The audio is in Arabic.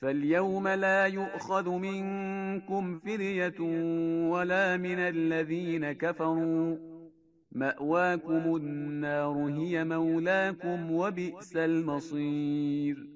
فاليوم لا يؤخذ منكم فدية ولا من الذين كفروا، مأواكم النار هي مولاكم وبئس المصير.